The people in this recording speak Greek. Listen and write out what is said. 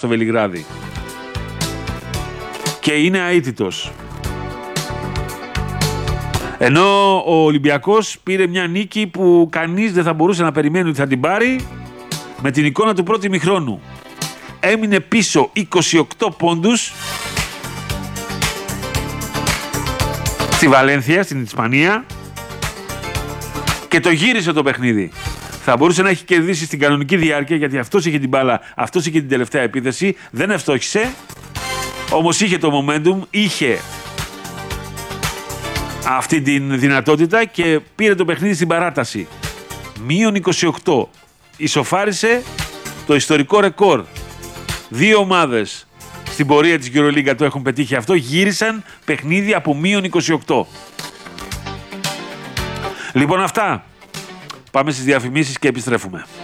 στο Βελιγράδι. Και είναι αίτητος. Ενώ ο Ολυμπιακός πήρε μια νίκη που κανείς δεν θα μπορούσε να περιμένει ότι θα την πάρει, με την εικόνα του πρώτου ημιχρόνου. Έμεινε πίσω 28 πόντους στη Βαλένθια, στην Ισπανία, και το γύρισε το παιχνίδι. Θα μπορούσε να έχει κερδίσει στην κανονική διάρκεια, γιατί αυτός είχε την μπάλα, αυτός είχε την τελευταία επίθεση, δεν ευστόχησε, όμως είχε το momentum, είχε αυτή την δυνατότητα και πήρε το παιχνίδι στην παράταση. Μείον 28. Ισοφάρισε το ιστορικό ρεκόρ. Δύο ομάδες στην πορεία της EuroLeague το έχουν πετύχει αυτό, γύρισαν παιχνίδι από μείον 28. Λοιπόν, αυτά. Πάμε στις διαφημίσεις και επιστρέφουμε.